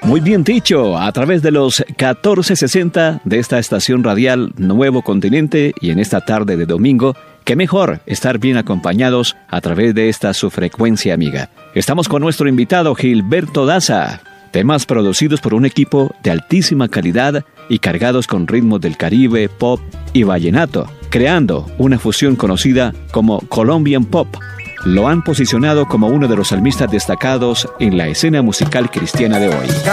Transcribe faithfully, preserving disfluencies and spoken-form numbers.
Muy bien dicho, a través de los catorce sesenta de esta estación radial Nuevo Continente y en esta tarde de domingo, qué mejor estar bien acompañados a través de esta su frecuencia amiga. Estamos con nuestro invitado Gilberto Daza, temas producidos por un equipo de altísima calidad y cargados con ritmos del Caribe, pop y vallenato, creando una fusión conocida como Colombian Pop. Lo han posicionado como uno de los salmistas destacados en la escena musical cristiana de hoy.